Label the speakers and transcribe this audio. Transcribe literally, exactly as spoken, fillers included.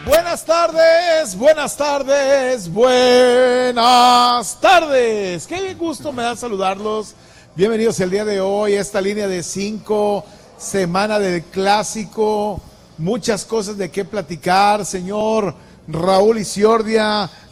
Speaker 1: Buenas tardes, buenas tardes, buenas tardes. Qué gusto me da saludarlos. Bienvenidos el día de hoy a esta línea de cinco, semana del clásico. Muchas cosas de qué platicar, señor Raúl Isiordia.